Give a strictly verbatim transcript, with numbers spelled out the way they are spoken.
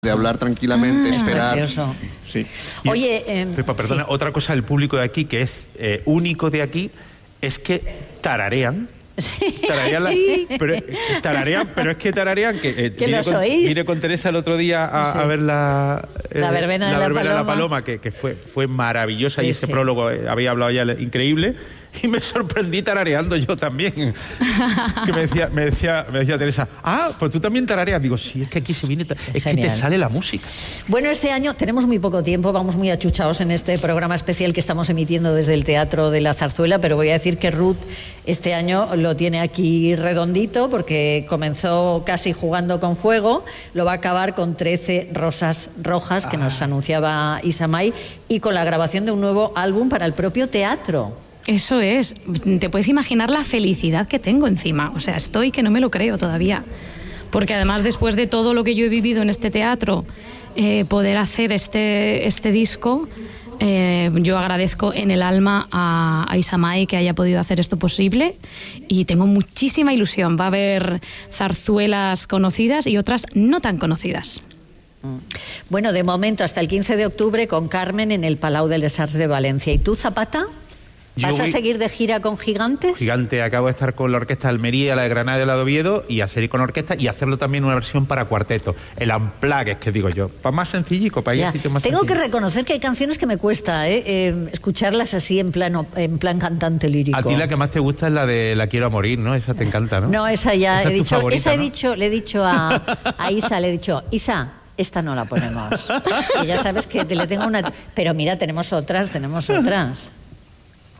de hablar tranquilamente, ah, esperar. Precioso. Sí. Oye, eh, Pepa, perdona, sí. otra cosa del público de aquí que es eh, único de aquí es que tararean. Sí, Tararean, la- sí. pero, eh, tararean, pero es que tararean que, eh, Que vine los con, oís. vine con Teresa el otro día a, Sí. a ver la, eh, La verbena de la verbena de la Paloma. Paloma, que, que fue, fue maravillosa, Sí, y ese sí. prólogo eh, había hablado ya increíble, y me sorprendí tarareando yo también. Que me decía, me decía, me decía Teresa, ah, pues tú también tarareas. Digo, sí, es que aquí se viene, ta- es Genial. que te sale la música. Bueno, este año tenemos muy poco tiempo, vamos muy achuchados en este programa especial que estamos emitiendo desde el Teatro de la Zarzuela, pero voy a decir que Ruth este año lo tiene aquí redondito porque comenzó casi jugando con fuego, lo va a acabar con trece rosas rojas que Ah. nos anunciaba Isamay y con la grabación de un nuevo álbum para el propio teatro. Eso es. Te puedes imaginar la felicidad que tengo encima. O sea, estoy que no me lo creo todavía. Porque además, después de todo lo que yo he vivido en este teatro, eh, poder hacer este, este disco, eh, yo agradezco en el alma a, a Isamay que haya podido hacer esto posible y tengo muchísima ilusión. Va a haber zarzuelas conocidas y otras no tan conocidas. Bueno, de momento hasta el quince de octubre con Carmen en el Palau de les Arts de Valencia. ¿Y tú, Zapata? Yo ¿Vas a voy- seguir de gira con Gigantes? Gigante, acabo de estar con la Orquesta de Almería, la de Granada y la de Oviedo, y a seguir con orquesta y hacerlo también una versión para cuarteto. El Unplugged, es que digo yo, para más sencillico, para ir Ya. a sitios más Tengo que sencillos. reconocer que hay canciones que me cuesta ¿eh? Eh, escucharlas así en plano, en plan cantante lírico. A ti la que más te gusta es la de La quiero a morir, ¿no? Esa te encanta, ¿no? No, esa ya Esa he es tu dicho, favorita, esa he ¿no? dicho, le he dicho a, a Isa, le he dicho, Isa, esta no la ponemos. Y ya sabes que te le tengo una, pero mira, tenemos otras, tenemos otras.